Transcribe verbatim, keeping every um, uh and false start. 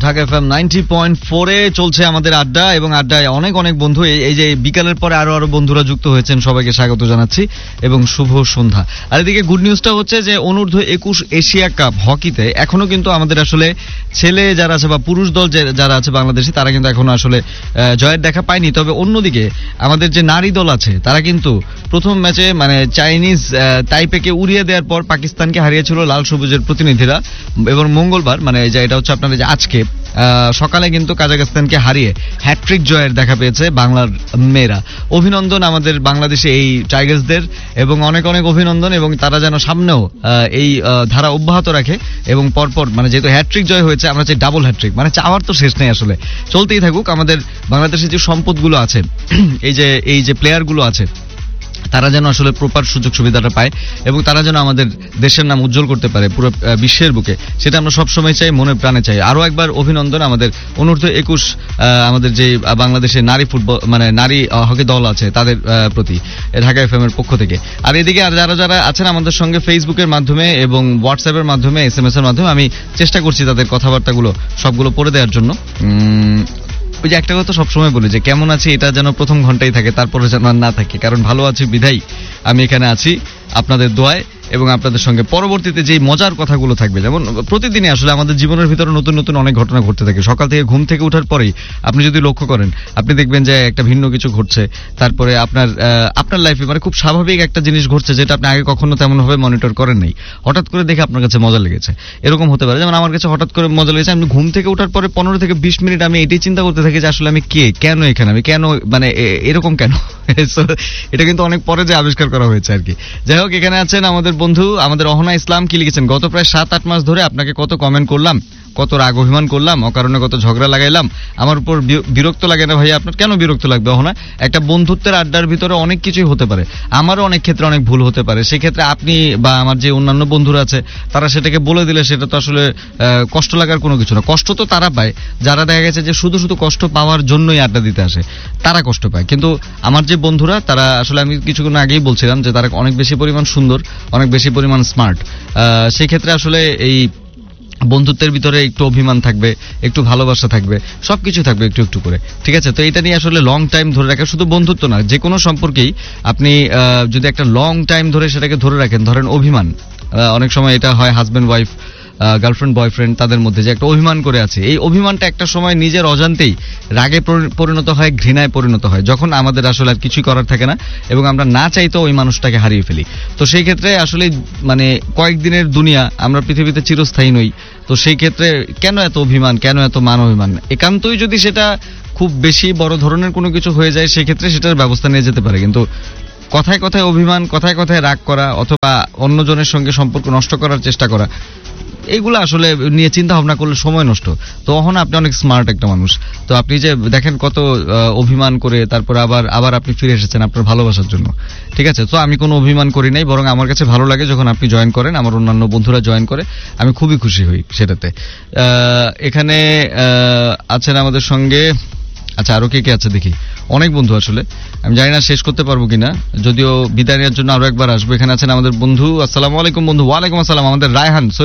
Dhaka FM ninety point four এ চলছে আমাদের আড্ডা, এবং আড্ডায় অনেক অনেক বন্ধু, এই যে বিকালের পরে আরো আরো বন্ধুরা যুক্ত হয়েছেন, সবাইকে স্বাগত জানাচ্ছি এবং শুভ সন্ধ্যা। আর এদিকে গুড নিউজটা হচ্ছে যে অনূর্ধ্ব একুশ এশিয়া কাপ হকিতে এখনো কিন্তু আমাদের আসলে ছেলে যারা আছে বা পুরুষ দল যারা আছে বাংলাদেশে, তারা কিন্তু এখনো আসলে জয়ের দেখা পায়নি। তবে অন্যদিকে আমাদের যে নারী দল আছে তারা কিন্তু প্রথম ম্যাচে মানে চাইনিজ তাইপেকে উড়িয়ে দেওয়ার পর পাকিস্তানকে হারিয়েছিল লাল সবুজের প্রতিনিধিরা, এবং মঙ্গলবার মানে এটা হচ্ছে আপনাদের যে আজকে সকালে কিন্তু কাজাখস্তানকে হারিয়ে হ্যাট্রিক জয়ের দেখা পেয়েছে বাংলার মেয়েরা। অভিনন্দন আমাদের বাংলাদেশে এই টাইগার্সদের, এবং অনেক অনেক অভিনন্দন, এবং তারা যেন সামনেও এই ধারা অব্যাহত রাখে এবং পরপর মানে যেহেতু হ্যাট্রিক জয় হয়েছে, আমরা চাই ডাবল হ্যাট্রিক, মানে চাওয়ার তো শেষ নেই, আসলে চলতেই থাকুক। আমাদের বাংলাদেশের যে সম্পদগুলো আছে, এই যে এই যে প্লেয়ারগুলো আছে, তারা যেন আসলে প্রপার সুযোগ সুবিধাটা পায় এবং তারা যেন আমাদের দেশের নাম উজ্জ্বল করতে পারে পুরো বিশ্বের বুকে, সেটা আমরা সবসময় চাই, মনে প্রাণে চাই। আরো একবার অভিনন্দন আমাদের অনূর্ধ্ব একুশ আমাদের যে বাংলাদেশের নারী ফুটবল মানে নারী হকি দল আছে তাদের প্রতি ঢাকা এফএম এর পক্ষ থেকে। আর এদিকে আর যারা যারা আছেন আমাদের সঙ্গে ফেসবুকের মাধ্যমে এবং হোয়াটসঅ্যাপের মাধ্যমে, এস এম এস এর মাধ্যমে, আমি চেষ্টা করছি তাদের কথাবার্তাগুলো সবগুলো পড়ে দেওয়ার জন্য। ওই যে একটা কথা সবসময় বলি যে কেমন আছি এটা যেন প্রথম ঘন্টাই থাকে, তারপরে যেন আর না থাকে, কারণ ভালো আছি বিধাই আমি এখানে আছি আপনাদের দোয়ায় এবং আপনাদের সঙ্গে পরবর্তীতে যে মজার কথাগুলো থাকবে। যেমন প্রতিদিনই আসলে আমাদের জীবনের ভিতরে নতুন নতুন অনেক ঘটনা ঘটতে থাকে। সকাল থেকে ঘুম থেকে ওঠার পরেই আপনি যদি লক্ষ্য করেন, আপনি দেখবেন যে একটা ভিন্ন কিছু ঘটছে, তারপরে আপনার আপনার লাইফে মানে খুব স্বাভাবিক একটা জিনিস ঘটছে যেটা আপনি আগে কখনো তেমন ভাবে মনিটর করেন নাই, হঠাৎ করে দেখে আপনার কাছে মজা লেগেছে। এরকম হতে পারে, যেমন আমার কাছে হঠাৎ করে মজা লেগেছে, আমি ঘুম থেকে ওঠার পরে পনেরো থেকে বিশ মিনিট আমি এটাই চিন্তা করতে থাকি যে আসলে আমি কে, কেন এখানে, আমি কেন, মানে এরকম কেন। এটা কিন্তু অনেক পরে যে আবিষ্কার করা হয়েছে আর কি। যাই হোক, এখানে আছেন আমাদের বন্ধু আমাদের অহনা ইসলাম, কি লিখেছেন, গত প্রায় সাত আট মাস ধরে আপনাকে কত কমেন্ট করলাম, কত রাগ অভিমান করলাম, অকারণে কত ঝগড়া লাগাইলাম, আমার উপর বিরক্ত লাগে না ভাইয়া? আপনার কেন বিরক্ত লাগবে অহনা? একটা বন্ধুত্বের আড্ডার ভিতরে অনেক কিছুই হতে পারে, আমারও অনেক ক্ষেত্রে অনেক ভুল হতে পারে। সেক্ষেত্রে আপনি বা আমার যে অন্যান্য বন্ধুরা আছে তারা সেটাকে বলে দিলে সেটা তো আসলে কষ্ট লাগার কোনো কিছু না। কষ্ট তো তারা পায় যারা দেখা গেছে যে শুধু শুধু কষ্ট পাওয়ার জন্যই আড্ডা দিতে আসে, তারা কষ্ট পায়। কিন্তু আমার যে বন্ধুরা তারা আসলে, আমি কিছুক্ষণ আগেই বলছিলাম যে তারা অনেক বেশি পরিমাণ সুন্দর, অনেক বেশি পরিমাণ স্মার্ট। সেই ক্ষেত্রে আসলে এই বন্ধুত্বের ভিতরে একটু অভিমান থাকবে, একটু ভালোবাসা থাকবে, সবকিছু থাকবে একটু একটু করে, ঠিক আছে? তো এটা নিয়ে আসলে লং টাইম ধরে রাখা, শুধু বন্ধুত্ব না, যে কোনো সম্পর্কেই আপনি যদি একটা লং টাইম ধরে সেটাকে ধরে রাখেন, ধরেন অভিমান, অনেক সময় এটা হয় হাজব্যান্ড ওয়াইফ, গার্লফ্রেন্ড বয়ফ্রেন্ড, তাদের মধ্যে যে একটা অভিমান করে আছে, এই অভিমানটা একটা সময় নিজের অজান্তেই রাগে পরিণত হয়, ঘৃণায় পরিণত হয়, যখন আমাদের আসলে আর কিছুই করার থাকে না এবং আমরা না চাইতেও ওই মানুষটাকে হারিয়ে ফেলি। তো সেই ক্ষেত্রে আসলে মানে কয়েকদিনের দুনিয়া, আমরা পৃথিবীতে চিরস্থায়ী নই। তো সেই ক্ষেত্রে কেন এত অভিমান, কেন এত মান অভিমান? একান্তই যদি সেটা খুব বেশি বড় ধরনের কোনো কিছু হয়ে যায়, সেই ক্ষেত্রে সেটার ব্যবস্থা নিয়ে যেতে পারে। কিন্তু কথায় কথায় অভিমান, কথায় কথায় রাগ করা, অথবা অন্যজনের সঙ্গে সম্পর্ক নষ্ট করার চেষ্টা করা, এইগুলো আসলে নিয়ে চিন্তা ভাবনা করলে সময় নষ্ট। তো অহনা আপনি অনেক স্মার্ট একটা মানুষ, তো আপনি যে দেখেন কত অভিমান করে তারপর আবার আবার আপনি ফিরে এসেছেন আপনার ভালোবাসার জন্য, ঠিক আছে? তো আমি কোনো অভিমান করি নাই, বরং আমার কাছে ভালো লাগে যখন আপনি জয়েন করেন, আমার অন্যান্য বন্ধুরা জয়েন করে, আমি খুবই খুশি হই সেটাতে। এখানে আছেন আমাদের সঙ্গে, আচ্ছা আরো কে কে আছে দেখি, অনেক বন্ধু, আসলে আমি জানি না শেষ করতে পারবো কিনা, যদিও বিদায় নেওয়ার জন্য আরো একবার আসবো। এখানে আছেন আমাদের বন্ধু, আসসালামু আলাইকুম বন্ধু। ওয়ালাইকুম আসসালাম, আমাদের রায়হান।